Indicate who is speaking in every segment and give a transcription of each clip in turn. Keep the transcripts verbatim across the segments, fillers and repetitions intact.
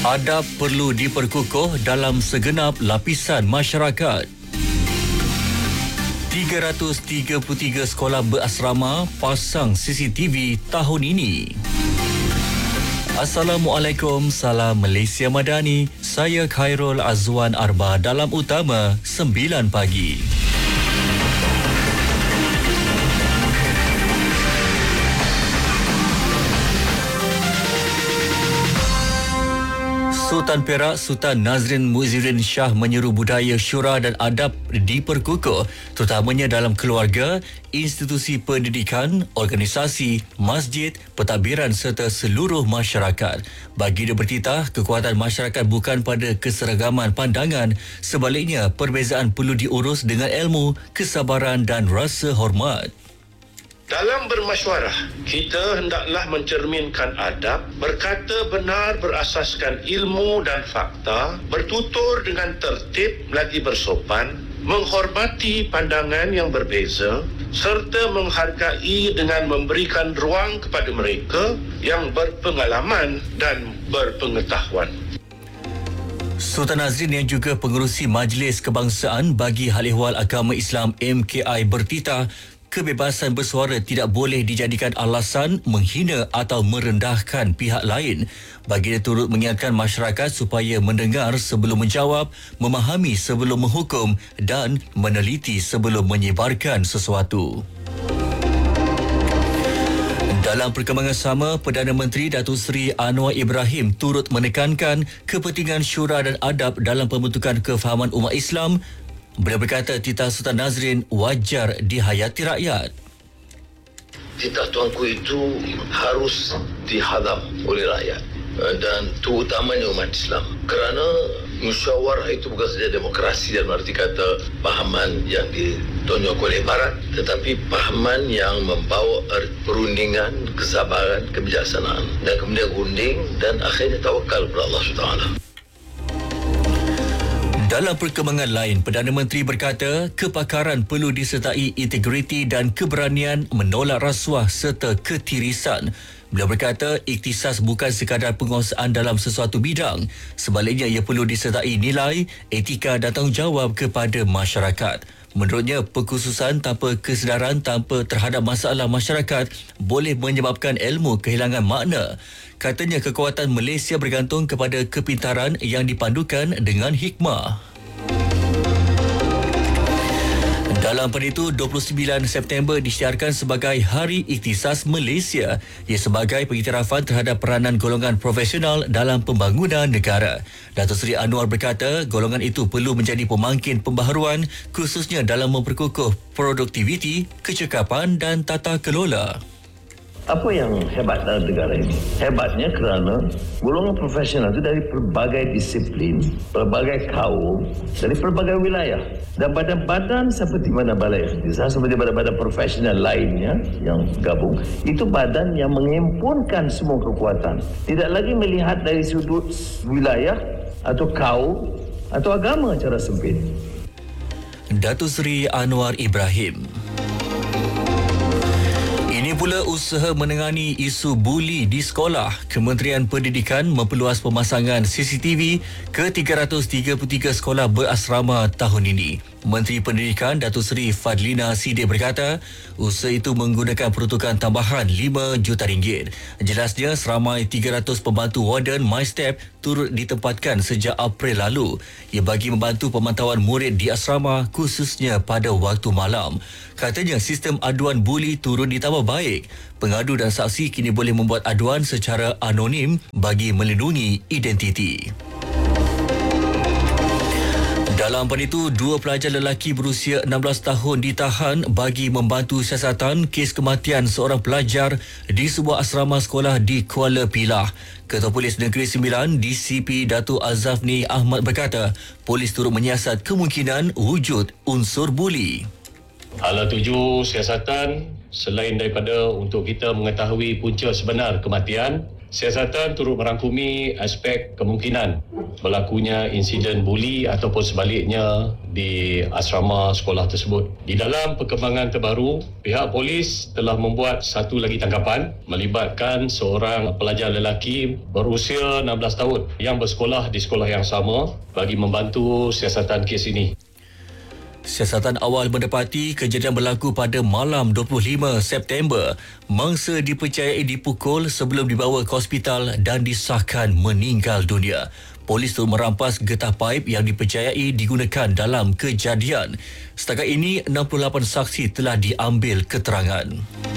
Speaker 1: Adab perlu diperkukuh dalam segenap lapisan masyarakat. tiga ratus tiga puluh tiga sekolah berasrama pasang C C T V tahun ini. Assalamualaikum, salam Malaysia Madani. Saya Khairul Azwan Arba dalam Utama sembilan pagi. Sultan Perak Sultan Nazrin Muizzuddin Shah menyeru budaya syura dan adab diperkukuh, terutamanya dalam keluarga, institusi pendidikan, organisasi, masjid, pentadbiran serta seluruh masyarakat. Bagi dia bertitah, kekuatan masyarakat bukan pada keseragaman pandangan, sebaliknya perbezaan perlu diurus dengan ilmu, kesabaran dan rasa hormat.
Speaker 2: Dalam bermasyarah, kita hendaklah mencerminkan adab, berkata benar berasaskan ilmu dan fakta, bertutur dengan tertib lagi bersopan, menghormati pandangan yang berbeza, serta menghargai dengan memberikan ruang kepada mereka yang berpengalaman dan berpengetahuan.
Speaker 1: Sultan Nazrin yang juga pengerusi Majlis Kebangsaan bagi Hal Ehwal Agama Islam M K I bertitah, kebebasan bersuara tidak boleh dijadikan alasan menghina atau merendahkan pihak lain. Baginda turut mengingatkan masyarakat supaya mendengar sebelum menjawab, memahami sebelum menghukum dan meneliti sebelum menyebarkan sesuatu. Dalam perkembangan sama, Perdana Menteri Datuk Seri Anwar Ibrahim turut menekankan kepentingan syura dan adab dalam pembentukan kefahaman umat Islam. Beliau berkata titah Sultan Nazrin wajar dihayati rakyat.
Speaker 3: Titah tuanku itu harus dihadam oleh rakyat dan terutamanya umat Islam. Kerana musyawarah itu bukan saja demokrasi dalam arti kata pahaman yang ditonjok oleh Barat, tetapi pahaman yang membawa perundingan, kesabaran, kebijaksanaan dan kemudian runding dan akhirnya tawakal kepada Allah subhanahu wa taala.
Speaker 1: Dalam perkembangan lain, Perdana Menteri berkata kepakaran perlu disertai integriti dan keberanian menolak rasuah serta ketirisan. Beliau berkata ikhtisas bukan sekadar penguasaan dalam sesuatu bidang, sebaliknya ia perlu disertai nilai, etika dan tanggungjawab kepada masyarakat. Menurutnya, perkhususan tanpa kesedaran tanpa terhadap masalah masyarakat boleh menyebabkan ilmu kehilangan makna. Katanya kekuatan Malaysia bergantung kepada kepintaran yang dipandukan dengan hikmah. Dalam pada itu, dua puluh sembilan September disiarkan sebagai Hari Ikhtisas Malaysia. Ia sebagai pengiktirafan terhadap peranan golongan profesional dalam pembangunan negara. Datuk Seri Anwar berkata golongan itu perlu menjadi pemangkin pembaharuan khususnya dalam memperkukuh produktiviti, kecekapan dan tata kelola.
Speaker 4: Apa yang hebat dalam negara ini? Hebatnya kerana golongan profesional itu dari pelbagai disiplin, pelbagai kaum, dari pelbagai wilayah. Dan badan-badan seperti mana Balai Ikhtisas, seperti badan-badan profesional lainnya yang gabung, itu badan yang menghimpunkan semua kekuatan. Tidak lagi melihat dari sudut wilayah atau kaum atau agama secara sempit.
Speaker 1: Datuk Seri Anwar Ibrahim. Ini pula usaha menangani isu buli di sekolah. Kementerian Pendidikan memperluas pemasangan C C T V ke tiga ratus tiga puluh tiga sekolah berasrama tahun ini. Menteri Pendidikan Datuk Seri Fadlina Siddiq berkata, usaha itu menggunakan peruntukan tambahan lima juta ringgit. Jelasnya, seramai tiga ratus pembantu warden MyStep turut ditempatkan sejak April lalu. Ia bagi membantu pemantauan murid di asrama khususnya pada waktu malam. Katanya, sistem aduan buli turut ditambah baik. Pengadu dan saksi kini boleh membuat aduan secara anonim bagi melindungi identiti. Dalam pada itu, dua pelajar lelaki berusia enam belas tahun ditahan bagi membantu siasatan kes kematian seorang pelajar di sebuah asrama sekolah di Kuala Pilah. Ketua Polis Negeri Sembilan D C P Datuk Azafni Ahmad berkata, polis turut menyiasat kemungkinan wujud unsur buli.
Speaker 5: Hala tuju siasatan selain daripada untuk kita mengetahui punca sebenar kematian, Siasatan turut merangkumi aspek kemungkinan berlakunya insiden buli ataupun sebaliknya di asrama sekolah tersebut. Di dalam perkembangan terbaru, pihak polis telah membuat satu lagi tangkapan melibatkan seorang pelajar lelaki berusia enam belas tahun yang bersekolah di sekolah yang sama bagi membantu siasatan kes ini.
Speaker 1: Siasatan awal mendapati kejadian berlaku pada malam dua puluh lima September. Mangsa dipercayai dipukul sebelum dibawa ke hospital dan disahkan meninggal dunia. Polis turut merampas getah paip yang dipercayai digunakan dalam kejadian. Setakat ini, enam puluh lapan saksi telah diambil keterangan.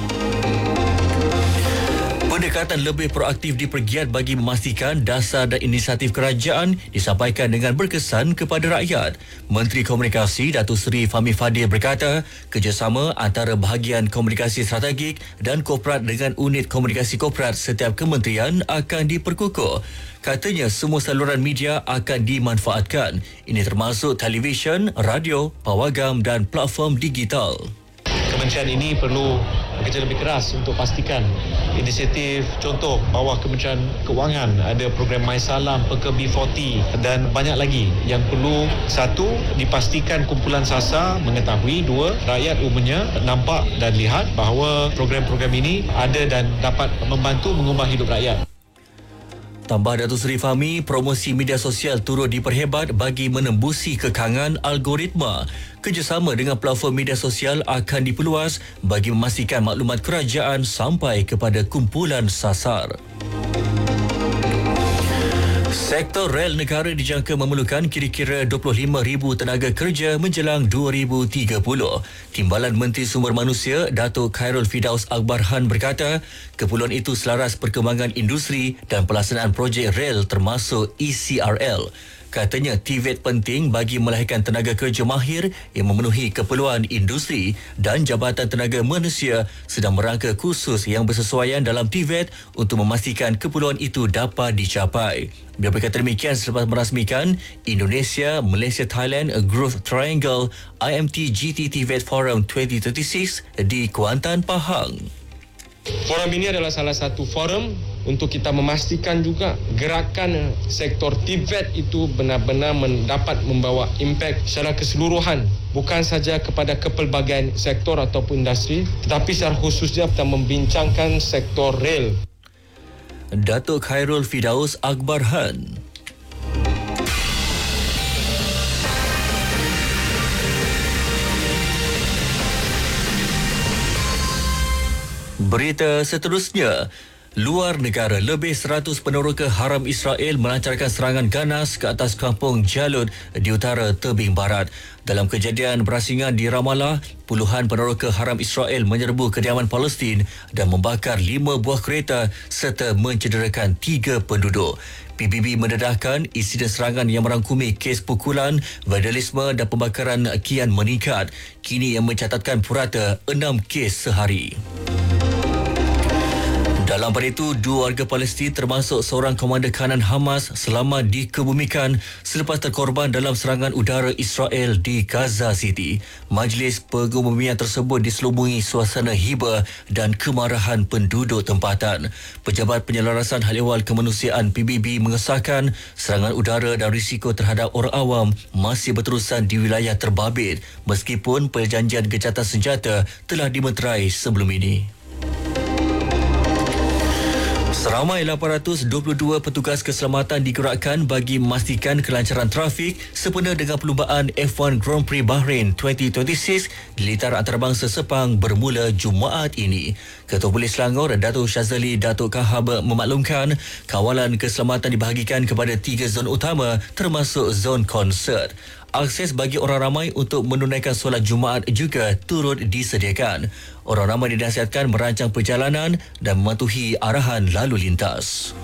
Speaker 1: Pendekatan lebih proaktif dipergiat bagi memastikan dasar dan inisiatif kerajaan disampaikan dengan berkesan kepada rakyat. Menteri Komunikasi Datuk Seri Fahmi Fadil berkata, kerjasama antara bahagian komunikasi strategik dan korporat dengan unit komunikasi korporat setiap kementerian akan diperkukuh. Katanya semua saluran media akan dimanfaatkan. Ini termasuk televisyen, radio, pawagam dan platform digital.
Speaker 6: Kementerian ini perlu bekerja lebih keras untuk pastikan inisiatif contoh bawah Kementerian Kewangan ada program MySalam, P K B empat puluh dan banyak lagi yang perlu. Satu, dipastikan kumpulan S A S A mengetahui. Dua, rakyat umumnya nampak dan lihat bahawa program-program ini ada dan dapat membantu mengubah hidup rakyat.
Speaker 1: Tambah Datuk Seri Fahmi, promosi media sosial turut diperhebat bagi menembusi kekangan algoritma. Kerjasama dengan platform media sosial akan diperluas bagi memastikan maklumat kerajaan sampai kepada kumpulan sasar. Sektor rel negara dijangka memerlukan kira-kira dua puluh lima ribu tenaga kerja menjelang dua ribu tiga puluh. Timbalan Menteri Sumber Manusia Datuk Khairul Fidaus Akbarhan berkata, keperluan itu selaras perkembangan industri dan pelaksanaan projek rel termasuk E C R L. Katanya T V E T penting bagi melahirkan tenaga kerja mahir yang memenuhi keperluan industri dan Jabatan Tenaga Manusia sedang merangka kursus yang bersesuaian dalam T V E T untuk memastikan keperluan itu dapat dicapai. Beliau berkata demikian selepas merasmikan Indonesia, Malaysia, Thailand Growth Triangle I M T G T T V E T Forum dua ribu tiga puluh enam di Kuantan, Pahang.
Speaker 7: Forum ini adalah salah satu forum untuk kita memastikan juga gerakan sektor T V E T itu benar-benar mendapat membawa impak secara keseluruhan, bukan saja kepada kepelbagaian sektor ataupun industri, tetapi secara khususnya kita membincangkan sektor rel.
Speaker 1: Datuk Khairul Fidaus Akbarhan. Berita seterusnya. Luar negara, lebih seratus peneroka haram Israel melancarkan serangan ganas ke atas kampung Jalud di utara tebing barat. Dalam kejadian berasingan di Ramallah, puluhan peneroka haram Israel menyerbu kediaman Palestin dan membakar lima buah kereta serta mencederakan tiga penduduk. P B B mendedahkan insiden serangan yang merangkumi kes pukulan, vandalisme dan pembakaran kian meningkat. Kini yang mencatatkan purata enam kes sehari. Dalam pada itu, dua warga Palestin termasuk seorang komander kanan Hamas selamat dikebumikan selepas terkorban dalam serangan udara Israel di Gaza City. Majlis pengebumian tersebut diselubungi suasana hiba dan kemarahan penduduk tempatan. Pejabat Penyelarasan Hal Ehwal Kemanusiaan P B B mengesahkan serangan udara dan risiko terhadap orang awam masih berterusan di wilayah terbabit meskipun perjanjian gencatan senjata telah dimeterai sebelum ini. Seramai lapan ratus dua puluh dua petugas keselamatan digerakkan bagi memastikan kelancaran trafik sempena dengan perlumbaan F one Grand Prix Bahrain dua ribu dua puluh enam di litar antarabangsa Sepang bermula Jumaat ini. Ketua Polis Selangor Datuk Syazali Datuk Kahab memaklumkan kawalan keselamatan dibahagikan kepada tiga zon utama termasuk zon konsert. Akses bagi orang ramai untuk menunaikan solat Jumaat juga turut disediakan. Orang ramai dinasihatkan merancang perjalanan dan mematuhi arahan lalu lintas.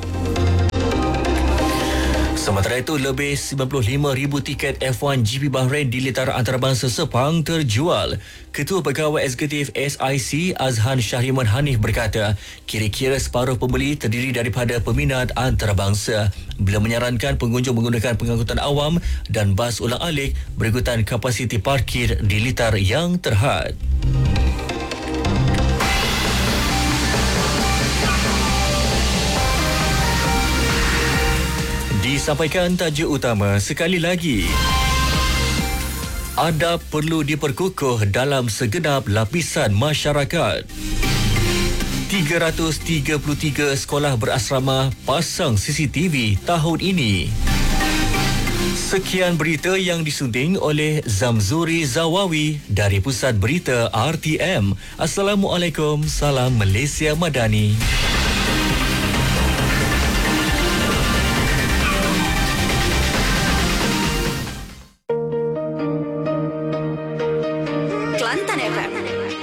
Speaker 1: Sementara itu, lebih sembilan puluh lima ribu tiket F one G P Bahrain di litar antarabangsa Sepang terjual. Ketua Pegawai Eksekutif S I C Azhan Syahriman Hanif berkata, kira-kira separuh pembeli terdiri daripada peminat antarabangsa. Beliau menyarankan pengunjung menggunakan pengangkutan awam dan bas ulang-alik berikutan kapasiti parkir di litar yang terhad. Disampaikan tajuk utama sekali lagi. Adab perlu diperkukuh dalam segenap lapisan masyarakat. tiga ratus tiga puluh tiga sekolah berasrama pasang C C T V tahun ini. Sekian berita yang disunting oleh Zamzuri Zawawi dari Pusat Berita R T M. Assalamualaikum, salam Malaysia Madani.
Speaker 8: Kelantan F M